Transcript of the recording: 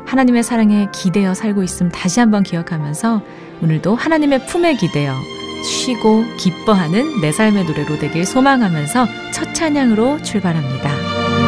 하나님의 사랑에 기대어 살고 있음 다시 한번 기억하면서 오늘도 하나님의 품에 기대어 쉬고 기뻐하는 내 삶의 노래로 되길 소망하면서 첫 찬양으로 출발합니다.